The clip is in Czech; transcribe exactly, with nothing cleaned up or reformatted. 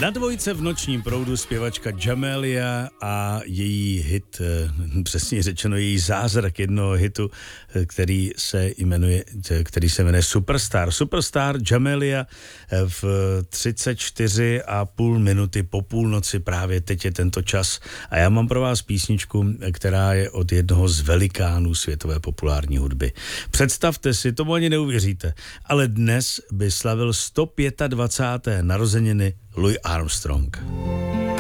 Na dvojce v nočním proudu zpěvačka Jamelia a její hit, přesně řečeno její zázrak jednoho hitu, který se jmenuje, který se jmenuje Superstar. Superstar Jamelia v třicet čtyři a půl minuty po půlnoci, právě teď je tento čas. A já mám pro vás písničku, která je od jednoho z velikánů světové populární hudby. Představte si, tomu ani neuvěříte, ale dnes by slavil sto dvacáté páté narozeniny Louis Armstrong.